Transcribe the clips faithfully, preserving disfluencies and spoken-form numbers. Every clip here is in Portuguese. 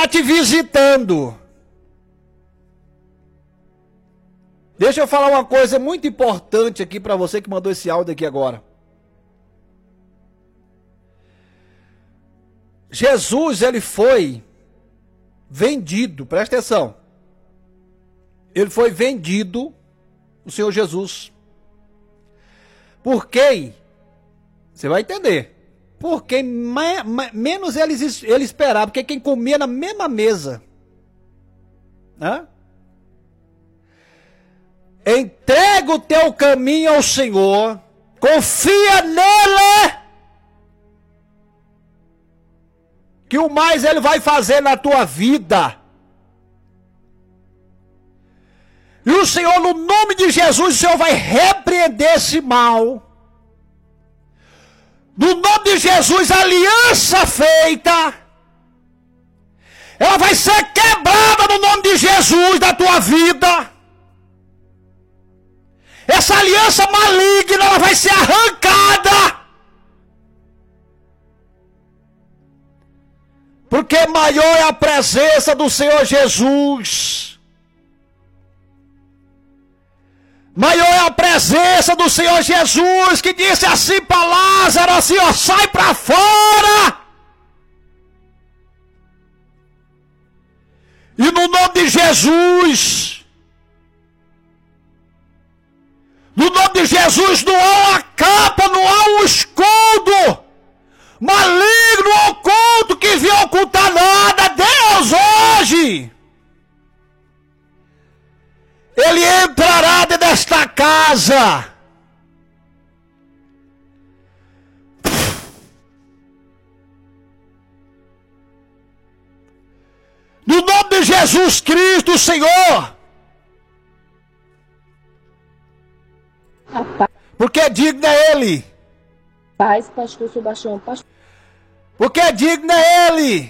está te visitando. Deixa eu falar uma coisa muito importante aqui para você que mandou esse áudio aqui agora. Jesus, ele foi vendido, presta atenção. Ele foi vendido, o Senhor Jesus. Por quem? Você vai entender. Por quem me, me, menos ele, ele esperava, porque quem comia na mesma mesa. Hã? Entrega o teu caminho ao Senhor, confia nele, que o mais ele vai fazer na tua vida. E o Senhor, no nome de Jesus, o Senhor vai repreender esse mal. No nome de Jesus, a aliança feita, ela vai ser quebrada no nome de Jesus da tua vida. Essa aliança maligna, ela vai ser arrancada. Porque maior é a presença do Senhor Jesus. Maior é a presença do Senhor Jesus, que disse assim para Lázaro, assim, ó, sai para fora. E no nome de Jesus, no nome de Jesus, não há uma capa, não há um escudo maligno, oculto, que venha ocultar nada. Deus hoje, Ele entrará dentro desta casa. No nome de Jesus Cristo, Senhor. Porque digno é Ele. Paz, pastor Sebastião, pastor. Porque digno é Ele.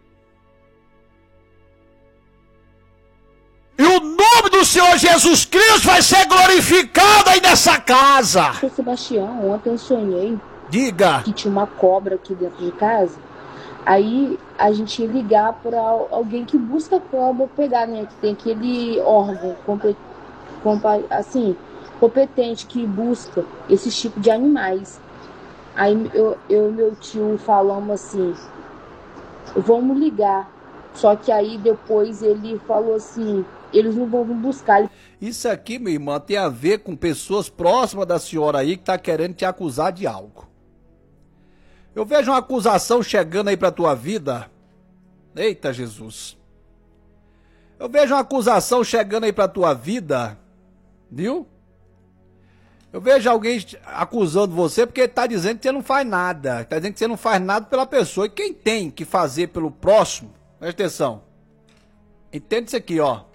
E o nome do Senhor Jesus Cristo vai ser glorificado aí nessa casa. Pastor Sebastião, ontem eu sonhei. Diga. Que tinha uma cobra aqui dentro de casa. Aí a gente ia ligar para alguém que busca cobra pegar, né? Que tem aquele órgão compet... Compa... assim, competente que busca esse tipo de animais. Aí eu, eu e meu tio falamos assim, vamos ligar. Só que aí depois ele falou assim, eles não vão buscar. Isso aqui, minha irmã, tem a ver com pessoas próximas da senhora aí que tá querendo te acusar de algo. Eu vejo uma acusação chegando aí pra tua vida. Eita, Jesus. Eu vejo uma acusação chegando aí pra tua vida, viu? Eu vejo alguém acusando você porque tá dizendo que você não faz nada. Tá dizendo que você não faz nada pela pessoa. E quem tem que fazer pelo próximo, presta atenção. Entende isso aqui, ó.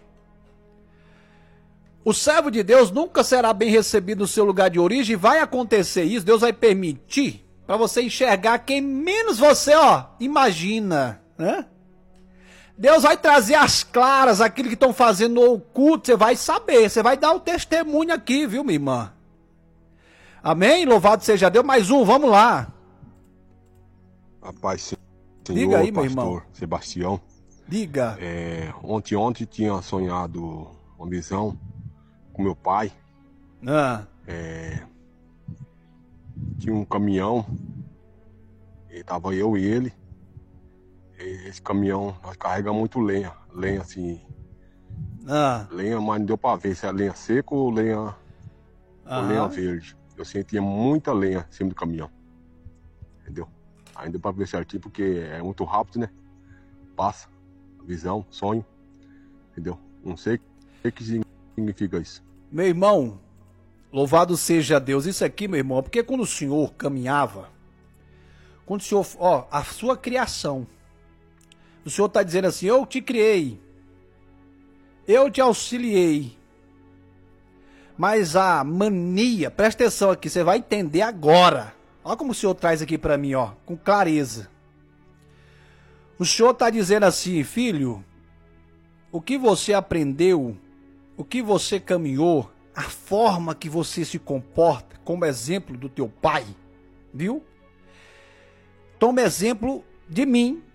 O servo de Deus nunca será bem recebido no seu lugar de origem. Vai acontecer isso, Deus vai permitir para você enxergar quem menos você, ó, imagina, né? Deus vai trazer às claras aquilo que estão fazendo no oculto. Você vai saber, você vai dar o testemunho aqui, viu, minha irmã? Amém? Louvado seja Deus. Mais um, vamos lá. Rapaz, Senhor, diga aí, meu pastor irmão. Sebastião. Diga. É, ontem, ontem tinha sonhado uma visão com meu pai. Ah. É, tinha um caminhão. E tava eu e ele. E esse caminhão, nós carregamos muito lenha. Lenha assim. Ah. Lenha, mas não deu pra ver se é lenha seca ou lenha, ou lenha verde. Eu sentia muita lenha em cima do caminhão. Entendeu? Ainda para ver certinho, porque é muito rápido, né? Passa, visão, sonho. Entendeu? Não sei o que significa isso. Meu irmão, louvado seja Deus. Isso aqui, meu irmão, porque quando o Senhor caminhava, quando o Senhor, ó, a sua criação, o Senhor está dizendo assim, eu te criei, eu te auxiliei, mas a mania, presta atenção aqui, você vai entender agora. Olha como o Senhor traz aqui para mim, ó, com clareza. O Senhor está dizendo assim, filho, o que você aprendeu, o que você caminhou, a forma que você se comporta, como exemplo do teu pai, viu? Toma exemplo de mim,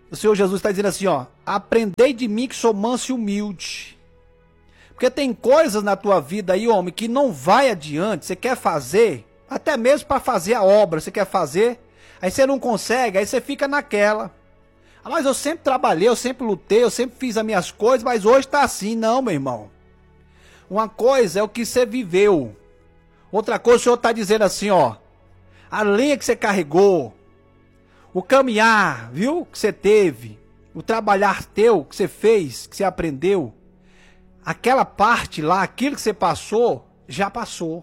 O Senhor Jesus está dizendo assim, ó, aprendei de mim que sou manso e humilde. Porque tem coisas na tua vida aí, homem, que não vai adiante, você quer fazer, até mesmo para fazer a obra, você quer fazer, aí você não consegue, aí você fica naquela. Ah, mas eu sempre trabalhei, eu sempre lutei, eu sempre fiz as minhas coisas, mas hoje tá assim. Não, meu irmão. Uma coisa é o que você viveu. Outra coisa, o Senhor está dizendo assim, ó, a lenha que você carregou, o caminhar, viu, que você teve, o trabalhar teu, que você fez, que você aprendeu, aquela parte lá, aquilo que você passou, já passou.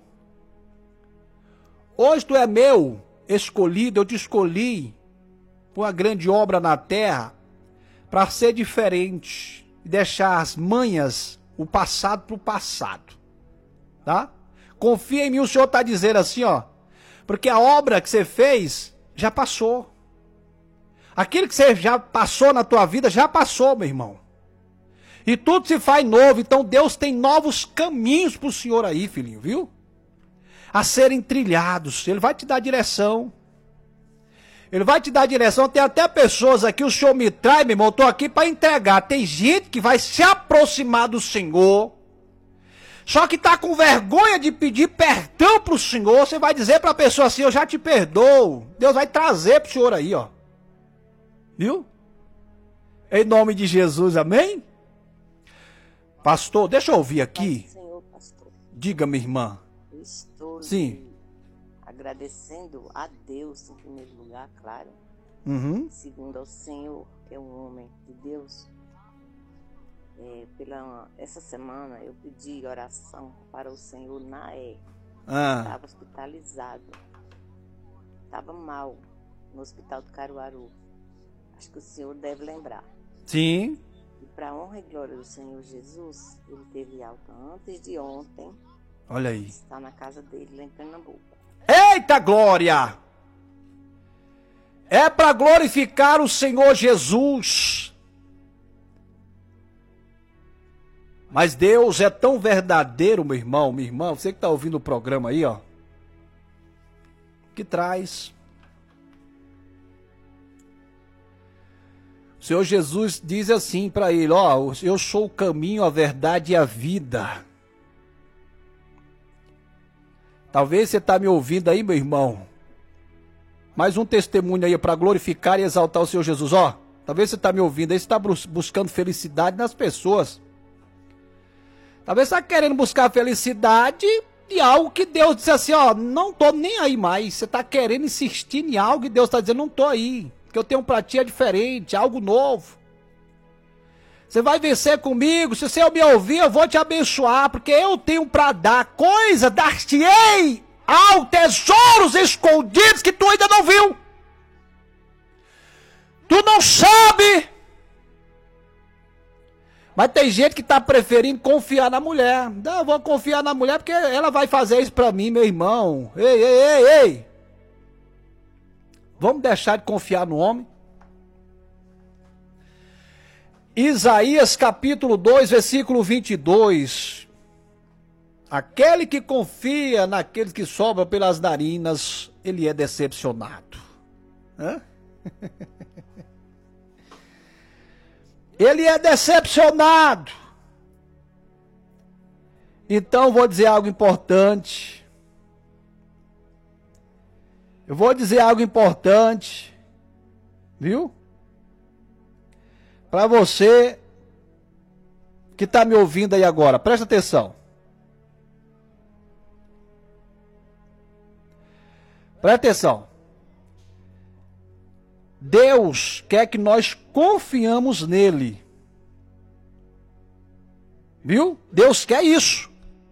Hoje tu é meu escolhido, eu te escolhi por uma grande obra na terra, para ser diferente, e deixar as manhas, o passado para o passado, tá? Confia em mim, o Senhor está dizendo assim, ó, porque a obra que você fez, já passou. Aquilo que você já passou na tua vida, já passou, meu irmão. E tudo se faz novo, então Deus tem novos caminhos para o Senhor aí, filhinho, viu? A serem trilhados, Ele vai te dar direção. Ele vai te dar direção. Tem até pessoas aqui, o Senhor me traz, meu irmão, eu estou aqui para entregar. Tem gente que vai se aproximar do Senhor, só que está com vergonha de pedir perdão para o Senhor. Você vai dizer para a pessoa assim, eu já te perdoo. Deus vai trazer para o Senhor aí, ó. Viu? Em nome de Jesus, amém? Pastor, deixa eu ouvir aqui. Senhor, pastor. Diga, minha irmã. Eu estou Sim. agradecendo a Deus, em primeiro lugar, claro. Uhum. Segundo ao Senhor, que é um homem de Deus. É, pela, essa semana eu pedi oração para o Senhor Naé. Ah. Estava hospitalizado. Estava mal no hospital do Caruaru. Acho que o senhor deve lembrar. Sim. E para a honra e glória do Senhor Jesus, ele teve alta antes de ontem. Olha aí. Está na casa dele, lá em Pernambuco. Eita glória! É para glorificar o Senhor Jesus. Mas Deus é tão verdadeiro, meu irmão, minha irmã, você que está ouvindo o programa aí, ó, que traz. O Senhor Jesus diz assim para ele, ó, eu sou o caminho, a verdade e a vida. Talvez você está me ouvindo aí, meu irmão. Mais um testemunho aí para glorificar e exaltar o Senhor Jesus. Ó, talvez você está me ouvindo aí, você está buscando felicidade nas pessoas. Talvez você está querendo buscar felicidade de algo que Deus disse assim, ó, não estou nem aí mais. Você está querendo insistir em algo e Deus está dizendo, não estou aí. Que eu tenho um pra ti é diferente, algo novo. Você vai vencer comigo, se você me ouvir, eu vou te abençoar, porque eu tenho para dar coisa, dar-te-ei ao tesouros escondidos que tu ainda não viu. Tu não sabe. Mas tem gente que está preferindo confiar na mulher. Não, eu vou confiar na mulher porque ela vai fazer isso para mim, meu irmão. Ei, ei, ei, ei. Vamos deixar de confiar no homem? Isaías capítulo dois, versículo vinte e dois. Aquele que confia naqueles que sobram pelas narinas, ele é decepcionado. Hã? Ele é decepcionado. Então vou dizer algo importante. Eu vou dizer algo importante, viu? Para você que está me ouvindo aí agora, presta atenção. Presta atenção. Deus quer que nós confiamos nele. Viu? Deus quer isso.